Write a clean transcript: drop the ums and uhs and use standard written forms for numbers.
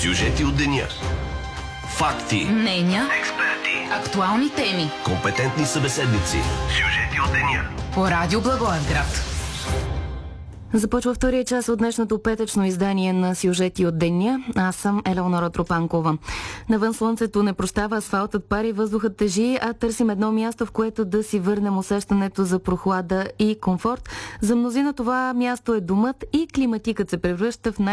Сюжети от деня. Факти. Мнения. Експерти. Актуални теми. Компетентни събеседници. Сюжети от деня. По Радио Благоевград. Започва втория час от днешното петъчно издание на Сюжети от деня. Аз съм Елеонора Тропанкова. Навън слънцето не прощава, асфалтът пари, въздухът тежи, а търсим едно място, в което да си върнем усещането за прохлада и комфорт. За мнозина това място е домът и климатикът се превръща в